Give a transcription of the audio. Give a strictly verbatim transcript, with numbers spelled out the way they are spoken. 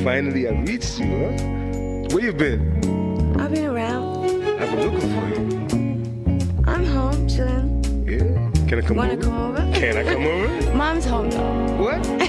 finally I reached you, huh? Where you been? I've been around. I've been looking for you. I'm home, chilling. Yeah? Can I come Wanna over? come over? Can I come over? Mom's home though. What?